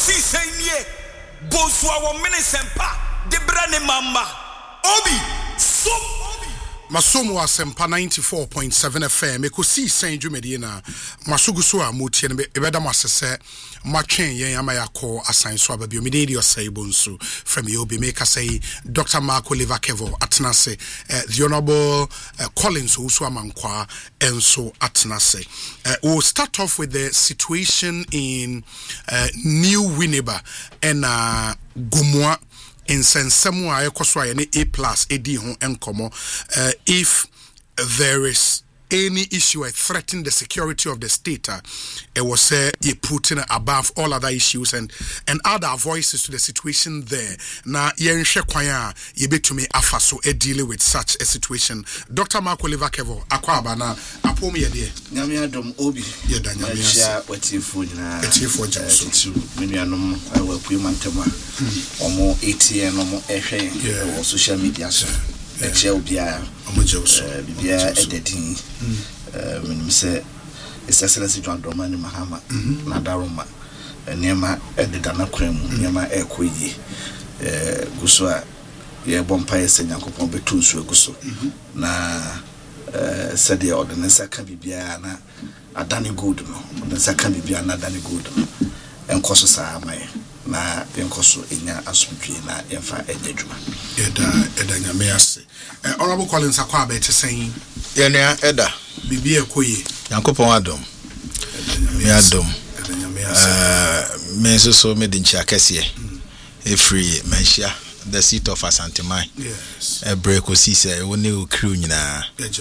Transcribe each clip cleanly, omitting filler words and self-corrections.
kosi senye bonso a wo mene sempa de brane mama obi so Masomo asempa 94.7 FM ekosi sen dwumedie na masuguso a motie ne ebeda masese matwen yen amayako asan so ababio mededi osai bonso from yobi make say Dr. Mark Oliver Kevo atenase the honorable Collins also amankwa enso atenase. We'll start off with the situation in New Winneba and Gomua in sensemu a ekoso a ne A+ edi ho enkomo if there is any issue threatening the security of the state it was say you putting above all other issues and add our voices to the situation there na yenhwe kwan a yebetumi afaso dealing with such a situation. Dr. Mark Oliver Kevo akwaba na apom ye de nyame adom obi ye da nyame asa watifo nyina watifo janso menuanom awapu mantama omo ATN omo ehwe social media so eche obia amojewso bibia editing menim se Excellency John Dramani Mahama na daroma nema edida na kwam nema ekoyi guso a ye bompa ye senyankopon betu nsu aguso na said ordinance aka bibia na adane good no ordinance aka bibia na adane good no enkoso saa mai na enkoso enya asumtwe na emfa enyadwuma eda nyame ase. Honorable Collins akwa be tesen ye na eda bibia ekoyi yankopon adom me adom eda nyame ase me so me dinchi akese free menhia the seat of Asantemai. Yes. Break osi se woni okru nyina.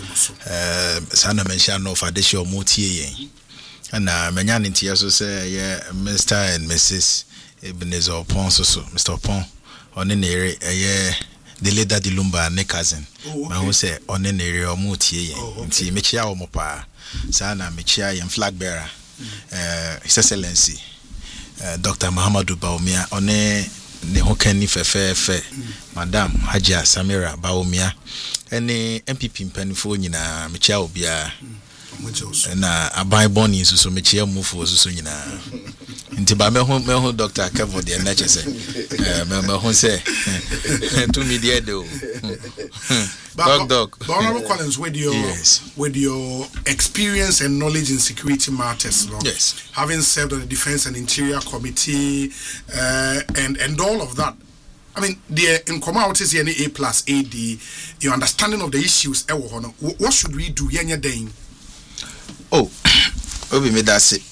Sana menhia no fa de she omotie yen. Na menya ntia so se ye Mr. and Mrs. Ebenezer Opon so Mr. Opon one na ere ye the leader di Lumba ne cousin. Ma ho se one na ere omotie yen. Nti mechia wo pa. Sana mechia yen flag bearer. His Excellency Dr. Muhammadu Baumia one ne hokani fefe Madam Hajia Samira Baumia ene MPP mpanifo nyina mechia obia na abai boni so mechia mufo so nyina nti ba meho Dr. Kevo de na chese meho se to media do dog Honorable Collins with your experience and knowledge in security matters, no? Yes, having served on the Defense and Interior Committee and all of that, I mean, in commodities here A+ AD, your understanding of the issues what should we do yenya day? Oh, obi me that say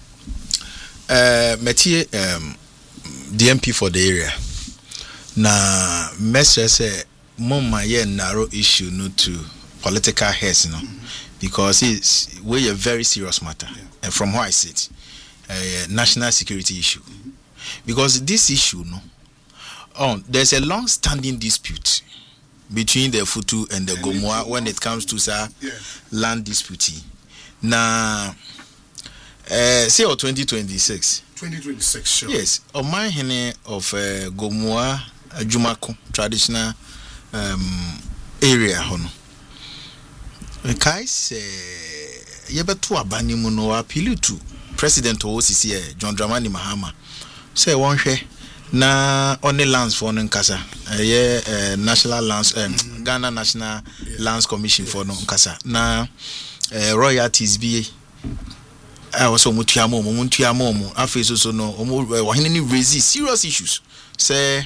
metie DMP for the area na message say mama ye narrow issue no to political heads no because it's a very serious matter and from how I see it national security issue because this issue there's a long standing dispute between the Futu and the Gomua when it comes to land dispute na say 2026 sure. Yes, on my hene of Gomua Jumako traditional area hono kai se yebeto abani mu no appeal to president OCC John Dramani Mahama say won hwe na on the lands for no nkasa national lands Ghana National Lands Commission for no nkasa na royalties bi also mutuamo afi so no wahene ni raise serious issues say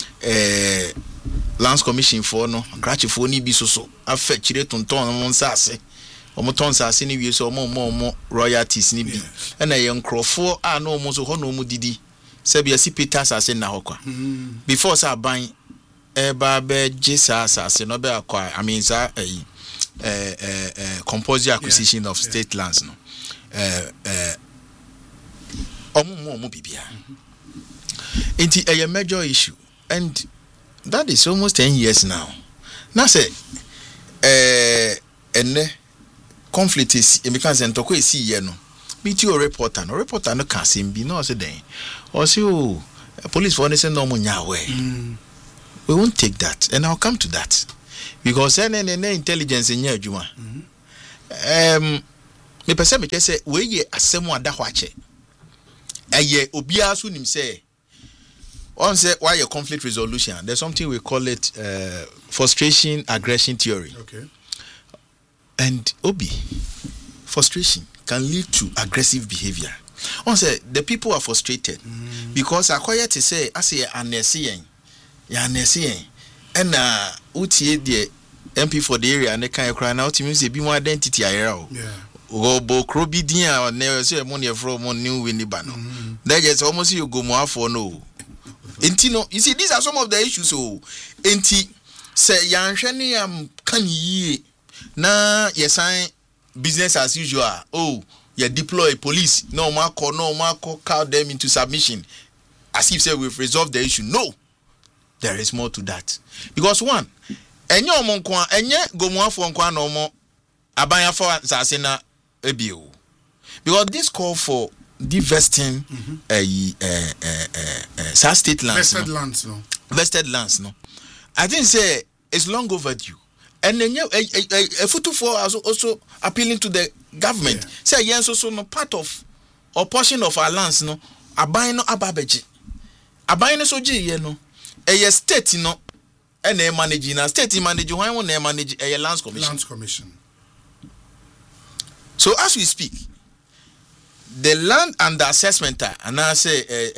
Lands Commission for no grachi for ni bi so affect chire tonton mo nsase omoton nsase ni wie so mo royalties ni bi na ye nkrofo a no mo so ho no mo didi se bia si Peter sase na hokwa before sa ban eba be jesa sase no be akwa I mean sa compulsory acquisition of state lands no omo bibia enti a major issue and that is almost 10 years now. Now say ene conflict is because entoko esi ye no be to reporter no can sim bi no say den or say police for say no mo nya we won't take that and I'll come to that because any intelligence in your adwuma me pese me say we ye asemu ada ho ache eye obia so nim say On say why a conflict resolution. There's something we call it frustration aggression theory. Okay. And Obi, frustration can lead to aggressive behavior. On say the people are frustrated because acquire to say I say anesiyen, and utie the MP for the area and they can cry now to me say be more identity ayero. Yeah. Robo Crobidia or never say money from new windy banner. That is almost you go more for no. Intino, you see, these are some of the issues. So, Inti say Yanshani can ye na yes, business as usual. Oh, you deploy police, no marco, cow them into submission. As if say we've resolved the issue. No, there is more to that. Because one, enyo monkwa, enye go more for nkwa no more abaya for sasena ebio. Because this call for divesting state lands, vested lands, no. I think say it's long overdue, and then a photo for also appealing to the government. Say yes, also no part of or portion of our lands, no. Abayno ababeji, abayno soji ye no. A state no, and they manage na state manage. Why won't they manage a lands commission? Lands commission. So as we speak, the land under assessment and I say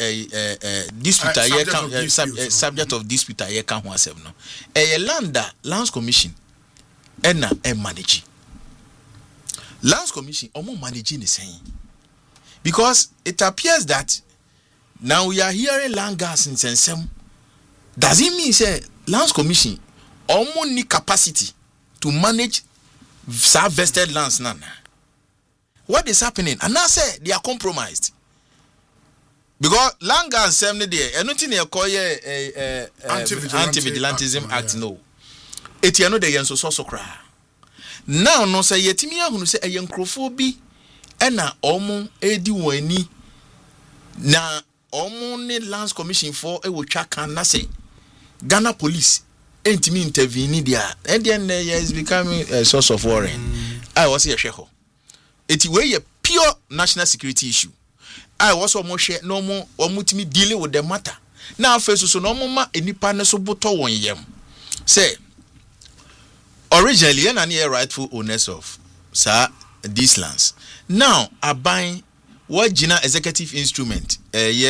dispute subject of dispute I can no a lands commission and manage lands commission almost managing the same because it appears that now we are hearing land gas in Sensem. Does it mean say lands commission almost need capacity to manage vested lands now? What is happening? And I say they are compromised. Because Langa and 70 there, and nothing they call anti-vigilantism act, no. It you know the yanso so cry. Now no say yetimia who say a yankrophobia and na omo edi wani na omo ne lands commission for a wocha can na say Ghana police ain't me intervene there. And then is becoming a source of worry. I was here sheho. It way a pure national security issue. I was almost share no more or mutimi dealing with the matter. Now first so no more any partner so buto one yem. Say originally and any rightful owners of these lands. Now are buying what Gina executive instrument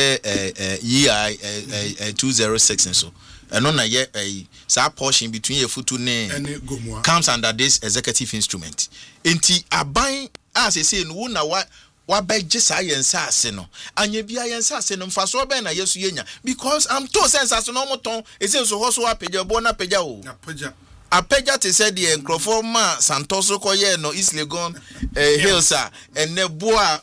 206 and so. And on a portion between a foot comes under this executive instrument. Inti are buying as I say no na what beg just science no and ye be I no for so ben na yesu yenya because I'm too sense as no moton is so hoso apeja bona peja o apeja te said the encrofo ma santoso koye no East Legon hilsa and ne boa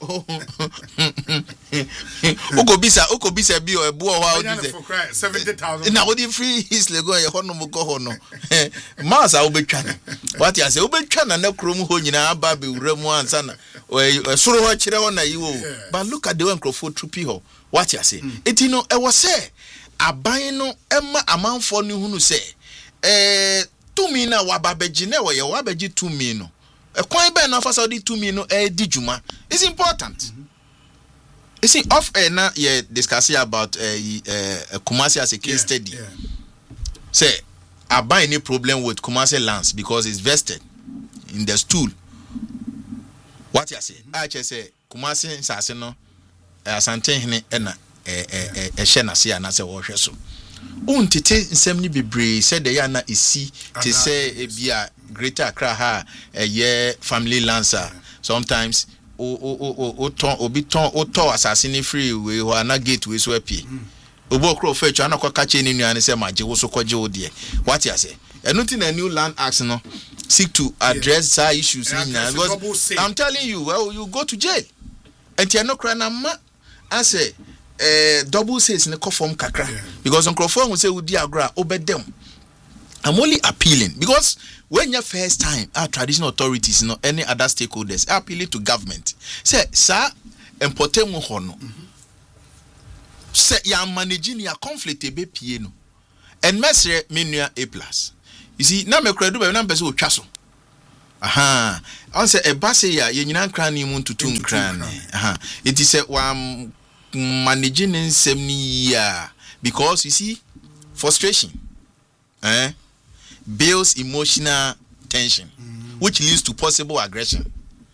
ukobisa bi o boa wa odi 70,000 na odi free East Legon ye hono mo ko hono masa obetwa what you say obetwa na krom ho nyina aba be wuramu ansa na soro ho kire ho na yiwo but look at the encrofo trupi ho what you say etino e was say aban no ema amanfo ni hunu say tumi na wababeji na we wababeji tumi no ekwan be na fasa di tumi no di juma is important. You see off na ye discussing about Kumasi as a case study. Say abai any problem with Kumasi lands because it's vested in the stool. What you say? I just say Kumasi sase no asante hene na ehye na se na se wo hwe so. Untete nsemni bebre said the yana isi to say ebia Greater Accra ha family lancer sometimes obi assassin free we na gate we so happy obo kro fetch ana kwaka che ni nuane say maje wo so kwaje wo de what you say anything a new land act no seek to address some issues because I'm telling you well you go to jail and you no cry na ma I say double says in the form kakra because on Crawford will say we diagram obedem. I'm only appealing because when your first time our traditional authorities any other stakeholders are appealing to government say sir important mo hono say you managing your conflict be pie no and mesre menua A+. You see na me credo be na person otwa so on say e ba say ya nyina nkran ni mu tutu nkran it is say managing insomnia because you see frustration builds emotional tension which leads to possible aggression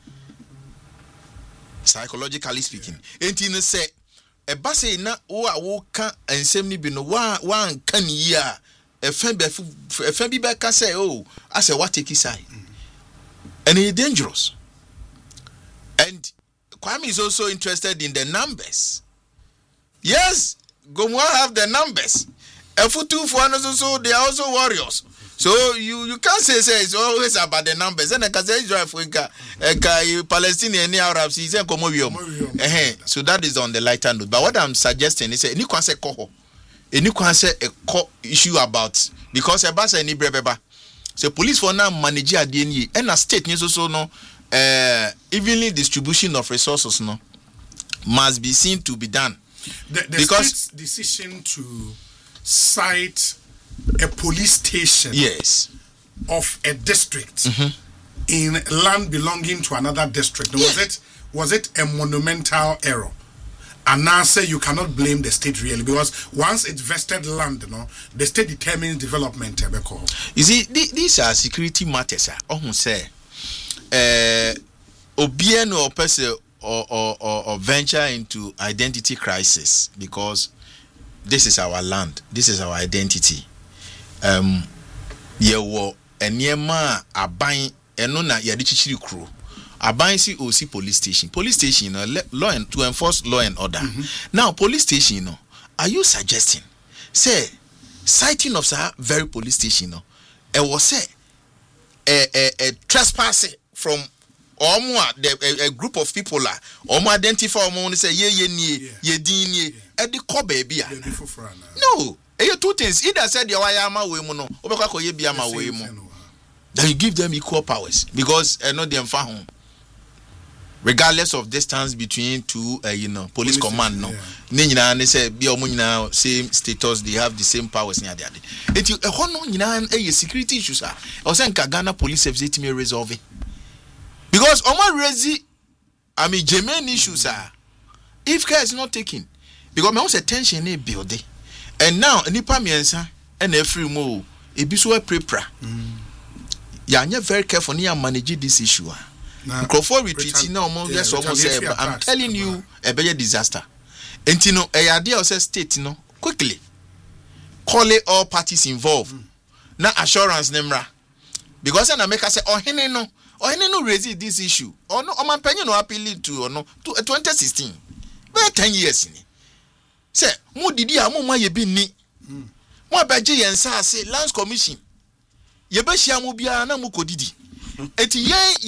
psychologically speaking. Enti say e ba say na wo ka ensem ni bi no wa kan yi a e fa bi be ka say oh as a what take side and it's dangerous. And Kwame is also interested in the numbers. Yes, Gomwa have the numbers. F2 for so they are also warriors. So you can't say it's always about the numbers. And I can say Israel Africa, Palestinian Arabs, so that is on the lighter note. But what I'm suggesting is any can say a core issue about because a basa any breba. So police for now manage at the and a state news also no evenly distribution of resources no must be seen to be done. The because state's decision to cite a police station of a district in land belonging to another district, was it a monumental error? And now say you cannot blame the state really because once it's vested land, the state determines development. You see, these are security matters. Say Obiano or person or venture into identity crisis because this is our land, this is our identity. Yewo eniema aban eno na yade chichiri kro aban si osi police station law and to enforce law and order. Now police station are you suggesting say citing of sir very police station e was say a trespass from a group of people identify say ye din e di ko baby no. Two things. Either said your wayama we mu no, obekwa koye bia ma we mu. Then you give them equal powers because no dem fa home. Regardless of distance between two police command no. Ne nyina ne say bia omo nyina same status, they have the same powers near there. Eti ho no nyina security issues ah. O say nka Ghana police service it may resolve it. Because omo raise genuine issues ah. If care is not taken because me say tension e build it. And now, nipa miensa and every mo ebiso prepra. Ya anya very careful ni manage this issue. Crawford retreat now yes almost say I'm telling you a big disaster. Entino e idea say state quickly call it all parties involved. Na assurance nemra. Because na make say ohene no raise this issue. Or no omanpanyin no appeal to 2016. Be 10 years ni. Say, mo didi a mo ma ye bi ni. Mo abaje yensa say Lands Commission. Ye be hia mo bia na mo kodidi. Eti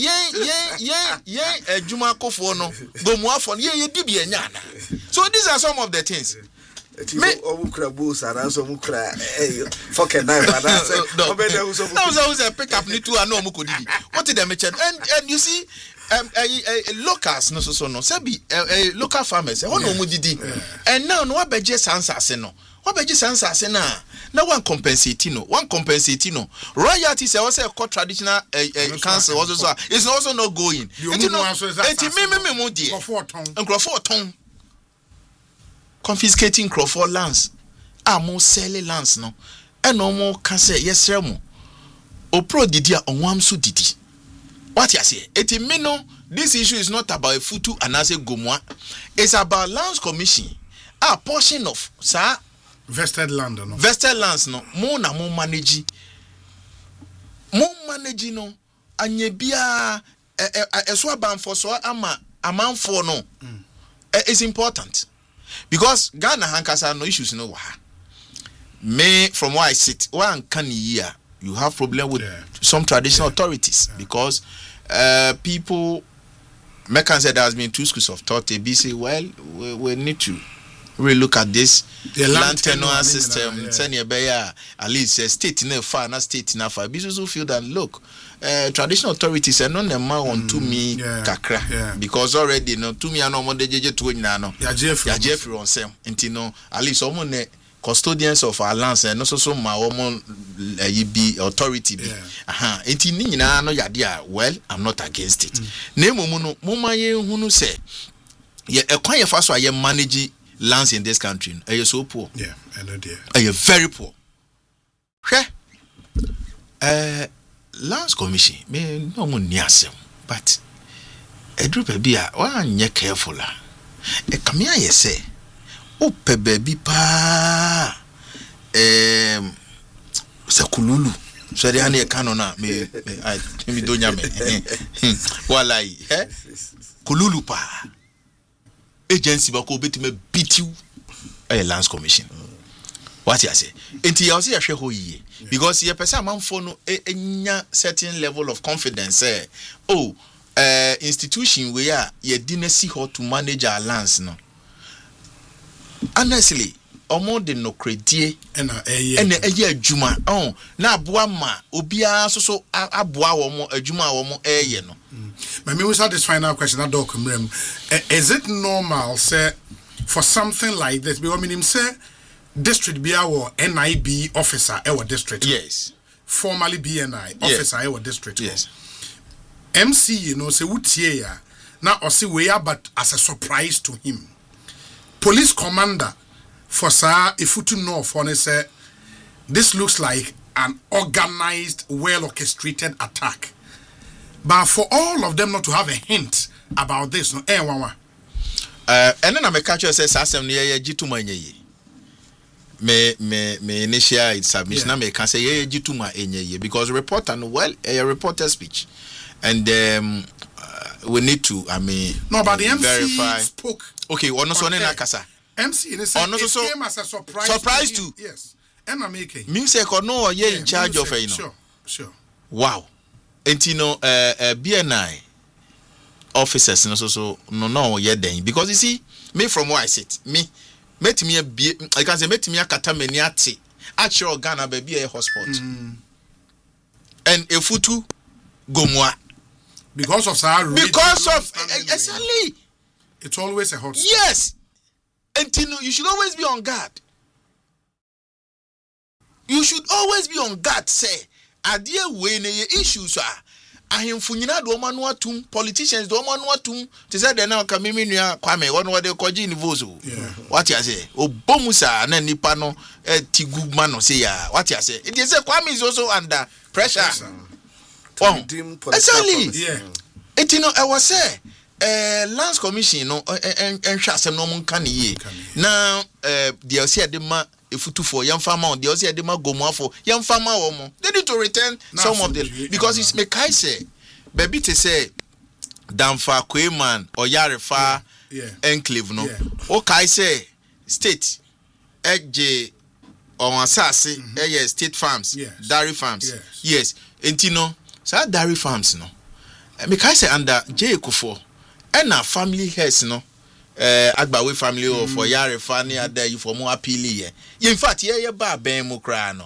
yen adwuma kofo no, gomuafo ye di bia nya na. So these are some of the things. Me omukra boots and also mukra fucking knife and I was a pick up ni two and no mo kodidi. What did they mention? And you see locals no sabi local farmers no mo didi and now no abeje sansase no wabeje sansase na one compensate no royalty say also a traditional council also it's also not going me mo die Crawford ton confiscating Crawford lands mo sell lands no and no more can say yes remo o pro didi a onwam so didi. What you say? This issue is not about a futu and as a gomwa. It's about Lands Commission. A portion of sir vested land no. Vested lands no. Mo manage. Mo manage no. Anye bia eswa ban for so ama for no. It's important because Ghana hankasa no issues no wa. Me from where I sit, one can year. You have problem with some traditional authorities because people make say there has been two schools of thought. They say, well, we need to really look at this land tenure system. At least state in a far, not state in a far. Business who feel that look, traditional authorities are not the man on to me kakra because already no to me I know more the JJ to no. Ya Jeffrey on sem. Intino at least someone custodians of our lands and also some be authority be enti ni nyina no yade a well I'm not against it na emumu no moma ye hunu se ye ekwan ye fa so aye manage lands in this country, are you so poor? Yeah, I know dear. Are you very poor? Lands Commission, me no more niasem, but a drop a beer, one ye careful. A come here, ye say, oh, baby pa, Sakululu. So the honey canona me don't yame. Walai, Kululu pa. Agency bako beti me beat you a Lands Commission. What you say? Until you see a share ye because your person man for no a certain level of confidence. Institution where you didn't see how to manage our lands no. Honestly. Omo de no credit and a year juma na aboa ma obia so aboa wo mo adwuma wo mo no. But me we start this final question that doc is it normal say for something like this because him say district be our NIB officer our district? Yes, formerly BNI officer our district. Yes, MC you know say wutie ya na o say we but as a surprise to him police commander for sir, if you to know for say this looks like an organized, well orchestrated attack. But for all of them not to have a hint about this, no, and then I'm a catcher says Assam near Jituma ye. Me initiate submission. I can say ye Jituma ye because reporter a reporter speech. And we need to no, but the MC verify. Spoke. Okay, one also on Kasa. MC it came as a surprise to him. Yes. And I'm making music or no ye in charge of Sure. Wow. And BNI officers no ye then because you see me from where I sit met me I can say met me a katameniati actual Ghana baby a hotspot and a futu gomwa because of exactly it's always a hotspot. Yes. And you should always be on guard. You should always be on guard, say. Adia when issues are. I am Funina do manuatum, politicians do manuatum, to say they now come in Kwame, one what they call Gini Vozo. What you say? O Bomusa and then Nipano, Tigumano say, what you say? It is a Kwame is also under pressure. Exactly. Yeah. I was say. Lands Commission no and shasem no mun kan ye now the osia de ma efutu for young farmer the osia de ma gomo for young farmer wo mo they need to return some of the because it's me kai say baby to say Damfa Kweman or Yarefa enclave no o kai say state ej on asase state farms dairy farms yes entino so dairy farms no me kai say under J Kufo and our family has no Agbawe family or for Yare Fanny are there you for more appeal. In fact, yeah, ba ben mokrano.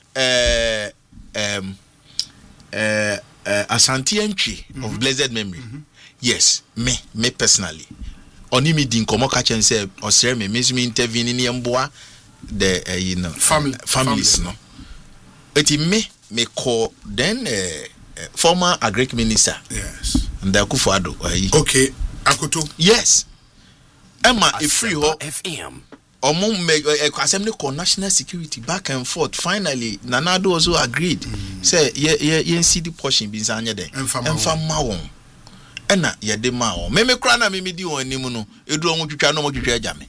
Ashanti entry of blessed memory. Yes, me personally. Oni me din komo catch and say or say me me intervene in Yamboa the families no. But me call then former agric minister. Yes. And the Akufo-Addo. Okay, Akoto. Yes. Emma a free ho FM. Omo make assembly national security back and forth. Finally, Nana-Addo also agreed. Say ye see the portion be anya there. Enfama won. Ena ye de ma won. Me kra na me di won anim no. Edu omo twitwa no mo twitwa agya me.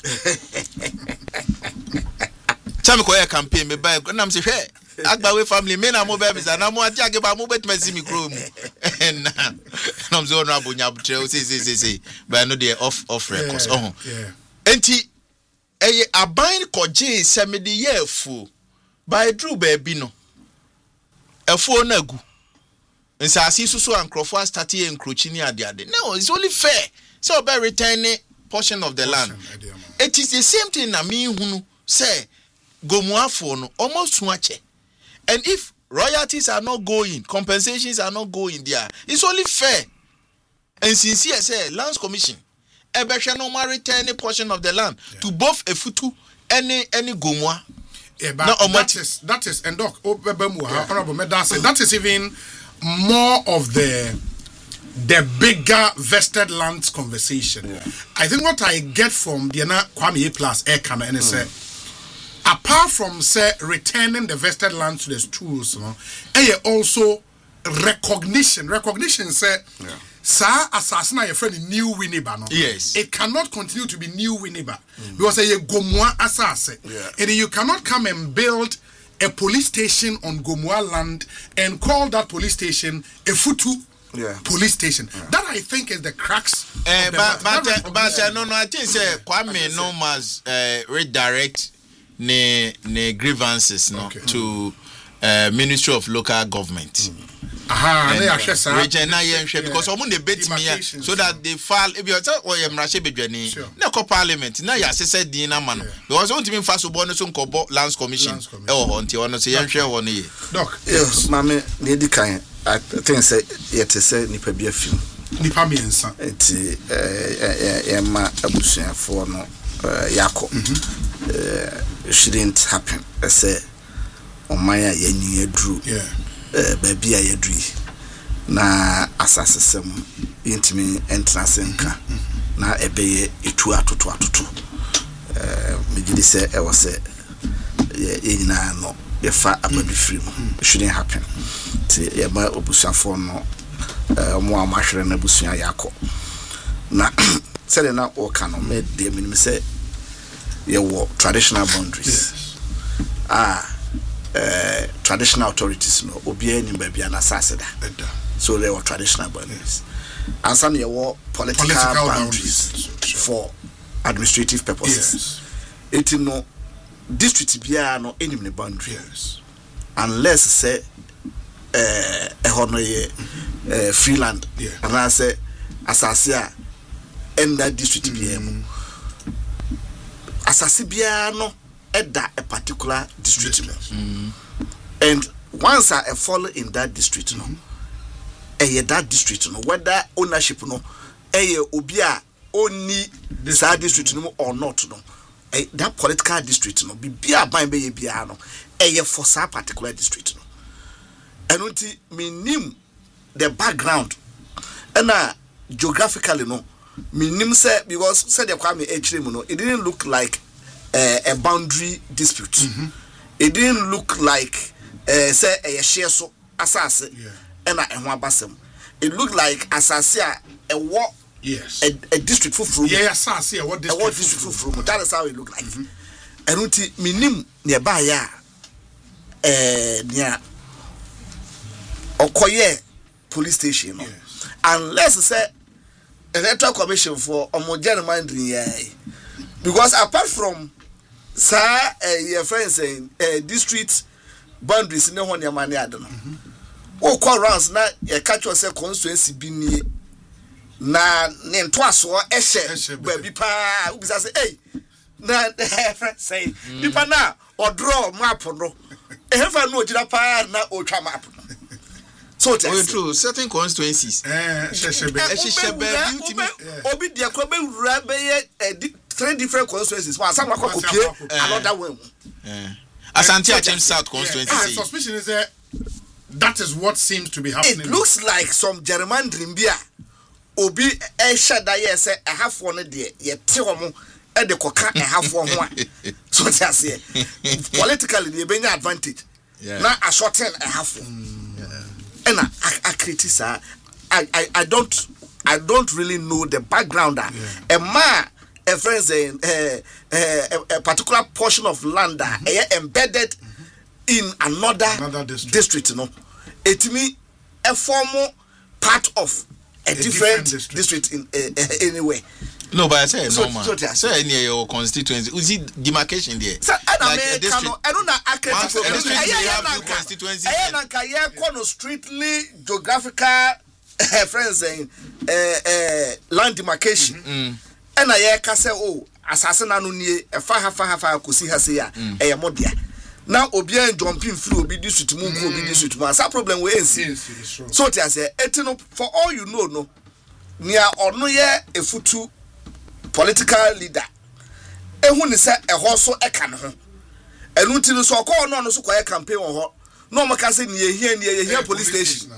Chame ko ye campaign me buy na me say hwe Agbawe family me na mo be bisa na mo ati ageba mo betuma si mi kro mu. Na I'm so honorable nyabutre say but no dey off records. Enti eye aban koje se me de ye afu by drew baby no afu na gu nsasi susu ankrofo start here encroaching ade no it's only fair so by returning portion of the land it is the same thing na me hunu say gomuafo no almost suache and if royalties are not going compensations are not going there it's only fair and sincere say Lands Commission no return a portion of the land to both Efutu any Gomwa. Yeah, but that is and doc honorable that is even more of the the bigger vested lands conversation. I think what I get from the Kwame Plus Air Canada and say, apart from say returning the vested land to the schools, also recognition say sa assassin your friend new Winneba no. Yes, it cannot continue to be new Winneba because a Gomoa assassin and you cannot come and build a police station on Gomoa land and call that police station a Futu police station. That I think is the crux. But no, I think say Kwame no must redirect ne grievances to Ministry of Local Government. Regional because omo dey bet me so that they file if you tell or you mrashe bedwani na ko parliament na ya sese din na ma no because won't even fast bo no so nkobo lands commission e ho nti ono se yenhwe ho no ye doc yes mame na edi kan I think say yet say nipa bia film nipa miensa enti ma abusuafo no yako shouldn't happen say omaya yenyi adru baby a yedri na asasesem intimi entrance nka na ebeye etu atoto megidi se e wose yina no ye fa ababi free mu shouldn't happen ti ye ba obusuafo no mo amahwere na busua yakọ na sele na o kano me de minim se ye wo traditional boundaries traditional authorities no obia ni babia na saseda so there were traditional boundaries and some there were political boundaries for administrative purposes it no district bia no enim ne boundaries unless say free land and I say asase a end that district bia mu asase bia no eda a particular district and once I fall in that district no that district no whether ownership no obi a oni this district no or not no that political district no bia ban be bia no for that particular district no and until minim the background and geographically no minim say because said the Kwame Echiremu no it didn't look like a boundary dispute. It didn't look like say a share so asase and a basem. It looked like asase a what a district for fruit. Asase a what district for fruit. That is how it looked like. And until minim nearby near Okoye police station unless say electoral commission for homogeneous mind because apart from your friends saying district boundaries no one your money adono o call rounds na e catch yourself constituency bi ni na ne ntoaso ehye baby pa u bisa say hey na friends say bipa na o draw map no e hefa no ojira pa na o twa map so it's true certain constituencies obi dia ko be wura be 3 different constituencies one some copy another one Asante Achim South constituency suspicion is that is what seems to be happening. It looks like some gerrymandering bia obi shada say a half one there ye te omo e de koka a half one ho so that's here politically the benya advantage na a shorten a half and I criticize I don't really know the background a man a friends a particular portion of land embedded in another district no it me a formal part of a different district in anyway. No, but I say normal. So near your constituency, is it demarcation there? So I don't know. Constituency. Strictly geographical friends saying land demarcation. And I can say, oh, assassin anuni a faha kusi hasia a modia. Now Obia jumping through be district to move be district to some problem we see. So I say, etino for all you know, no near or no ye a futu political leader. Ehun say a horse e kan ho. Enu ti no so call no so kwaya campaign on ho. No man can say near here police station.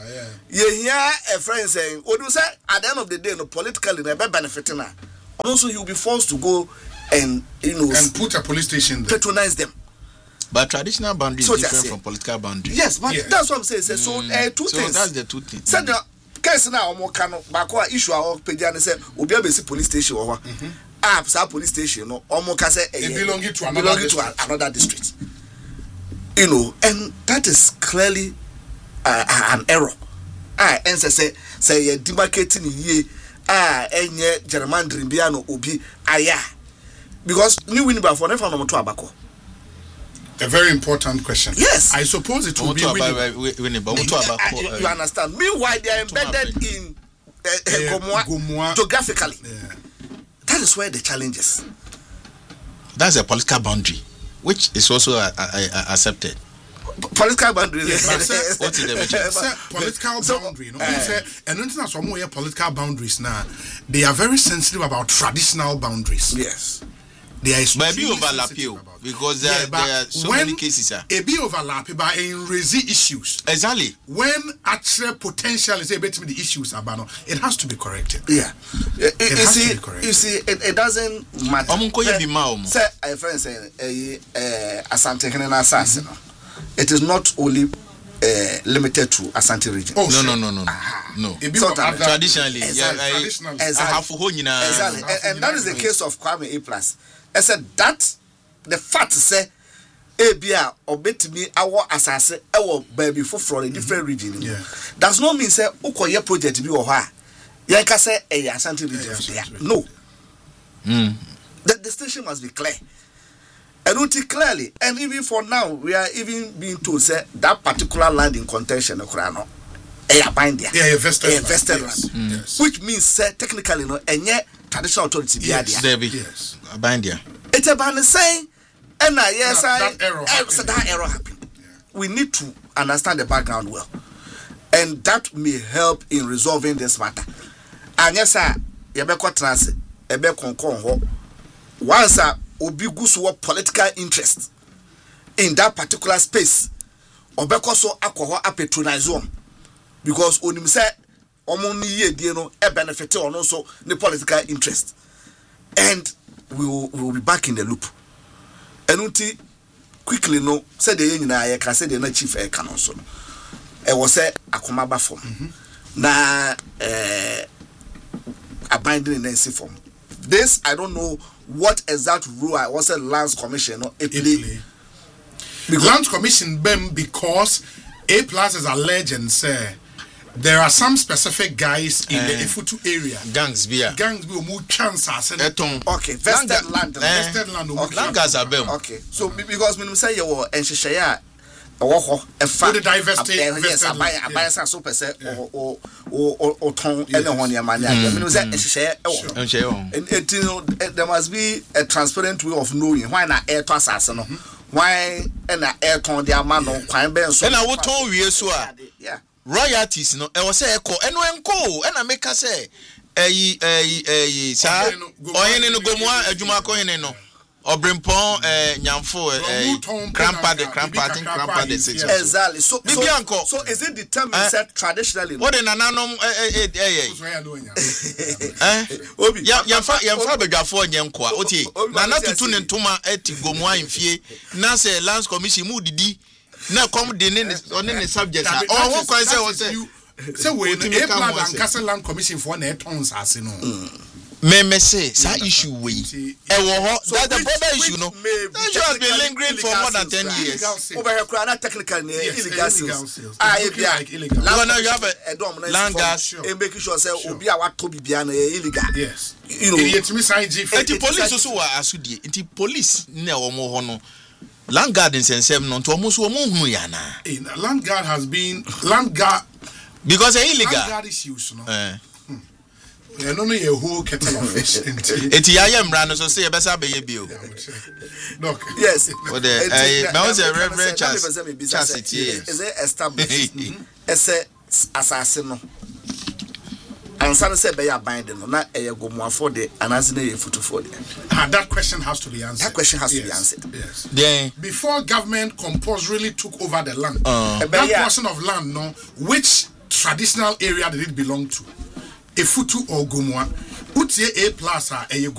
you hear a friend saying, "What do you say?" At the end of the day, no politically, they benefit now. Also, he will be forced to go and and put a police station there. Patronize them. But traditional boundary is different from political boundary. Yes, but that's what I'm saying. So, two things. That's the two things. Said the case now, more cano, backward issue our Pedian said, Obia basic police station or apps police station or almost belonging to another district. And that is clearly an error. And say demarcating ye enye gerrymandering biano obi aya because new winning by for never no to abako. A very important question. Yes, I suppose it will be winning. You understand? Meanwhile, they are embedded in Gomoa geographically. Yeah. That is where the challenge is. That's a political boundary, which is also accepted. Political boundary. What is the political boundary? And some more political boundaries now. They are very sensitive about traditional boundaries. Yes. They are maybe overlap because there are so many cases. A be overlap but in resi issues. Exactly. When actual potential is able to be the issues about it has to be corrected. Yeah. It has to be corrected. You see, it doesn't matter. Say a friend say Asante Henena Assassin. It is not only limited to Asante region. Oh, no. Traditionally, exactly. And that is the case of Kwame A+. I said that the fact say Abia or betimi our assassin our baby for a different region. Does not mean say Okoye project be or why. Yanka say a Asante region. No. The station must be clear. And clearly, and even for now, we are even being told say that particular land in contention,Okrano, vested land, which means say technically no, and yet traditional authority be yes, Abandia. It's about the saying, and that error happened. We need to understand the background well, and that may help in resolving this matter. And yes, sir, Yabeko Trans, Ebe Konkon, once obi gusu political interest in that particular space obeko so akwo patronize because onim say omo ni ye die no e benefit on so the political interest, and we will be back in the loop. Enuti quickly no say the nyina ye ka say the na chief e ka no so e wo say akomaba form na abandon in NC form. This I don't know what exact rule I was a Lands Commission or Italy. Lands Commission because A+ is alleged and say there are some specific guys in the Ifutu area. Gangs be more chances. Okay, vested land. Vested land. Okay, so because when we say you were and Shishaya. The diversity, yes, I buy some super set or tone anyone your money. There must be a transparent way of knowing why not air to assassin, why and air tone their man on crime bench. And I would tell you, so royalties, no, I was say echo and when go and I make us say, sir, or any no Gomoa, a Jumako, no. Obrimpon Nyamfo Krampa the city. Exactly. So is it determined that traditionally? What in ananom Obi Yamfa begafo Nyankwa oti na na tutu ne ntoma eti Gomoa mfie na say Lands Commission mu didi na come de ne on subject o ho kwan say we A+ and Castle Land Commission for na tons ase no. Me say that issue we that's the border issue no that issue has been lingering for more than 10 years over here crana technically illegal sales illegal now you have a land gas and making sure say obi a wato bibia na illegal yes it me sign G the police also were asudie the police na omo ho no land guard nsensem no to omo so omo hunu ya na land guard has been land guard because illegal land guard issues no I don't know a whole kettle of fish. It's Yayam so say a better baby. Look, yes. What the Reverend Chastity is established as a assassin. And some say they are binding, not a Gomoa for the Anazine Futu for the. That question has to be answered. That question has to be answered. Yes. Yeah. Before government compulsorily took over the land, that portion of land, no, which traditional area that it belonged to. Efutu or Gomwa. Utie A+